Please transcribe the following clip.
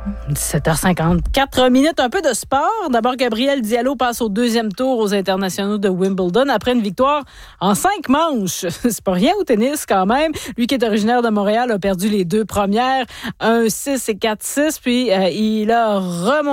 17h54 minutes, un peu de sport. D'abord, Gabriel Diallo passe au deuxième tour aux internationaux de Wimbledon après une victoire en 5 manches. C'est pas rien au tennis quand même. Lui qui est originaire de Montréal a perdu les 2 premières, 1-6 et 4-6, puis il a remonté